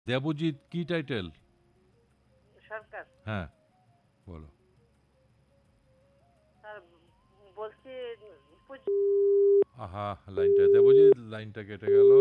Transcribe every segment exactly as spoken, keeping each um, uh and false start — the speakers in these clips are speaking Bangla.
দেবজিৎ কি টাইটেল? সরকার। হ্যাঁ, বলো। স্যার বলছি পুজ- আহা, লাইনটা দেবজিৎ, লাইনটা কেটে গেল।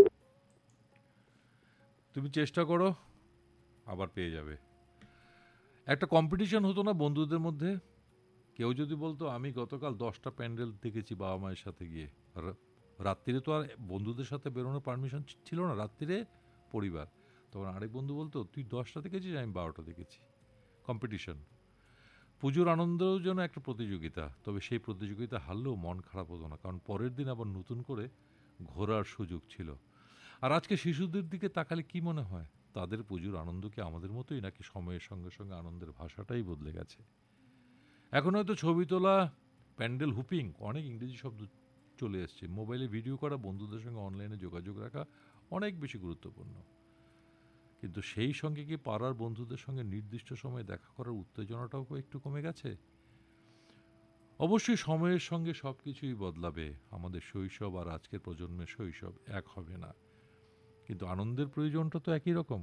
তুমি চেষ্টা করো, আবার পেয়ে যাবে। একটা কম্পিটিশন হতো না বন্ধুদের মধ্যে? কেউ যদি বলতো আমি গতকাল দশটা প্যান্ডেল দেখেছি বাবা মায়ের সাথে গিয়ে, রা- রাত্রিরে তো আর বন্ধুদের সাথে বেরোনোর পারমিশন ছিল না, রাত্রিরে পরিবার। তখন আরেক বন্ধু বলতো তুই দশটা দেখেছিস, আমি বারোটা দেখেছি। কম্পিটিশন। পুজোর আনন্দও যেন একটা প্রতিযোগিতা, তবে সেই প্রতিযোগিতা হারলেও মন খারাপ হতো না, কারণ পরের দিন আবার নতুন করে ঘোরার সুযোগ ছিল। আর আজকে শিশুদের দিকে তাকালে কি মনে হয়, তাদের পুজোর আনন্দ কি আমাদের মতোই, নাকি সময়ের সঙ্গে সঙ্গে আনন্দের ভাষাটাই বদলে গেছে? এখন হয়তো ছবি তোলা, প্যান্ডেল হুপিং, অনেক ইংরেজি শব্দ চলে এসছে, মোবাইলে ভিডিও করা, বন্ধুদের সঙ্গে অনলাইনে যোগাযোগ রাখা অনেক বেশি গুরুত্বপূর্ণ। কিন্তু সেই সঙ্গে কি পাড়ার বন্ধুদের সঙ্গে নির্দিষ্ট সময়ে দেখা করার উত্তেজনাটাও একটু কমে গেছে? অবশ্যই সময়ের সঙ্গে সব কিছুই বদলাবে, আমাদের শৈশব আর আজকের প্রজন্মের শৈশব এক হবে না, কিন্তু আনন্দের প্রয়োজনটা তো একই রকম।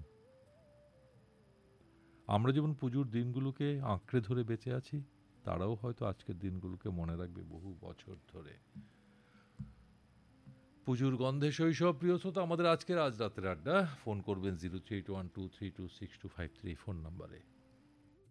আমরা যেমন পুজোর দিনগুলোকে আঁকড়ে ধরে বেঁচে আছি, তারাও হয়তো আজকের দিনগুলোকে মনে রাখবে বহু বছর ধরে। পুজোর গন্ধে শৈশব প্রিয় শ্রোতা, আমাদের আজকের আজ রাতের আড্ডা। ফোন করবেন zero three eight one two three two six two five three phone নাম্বারে।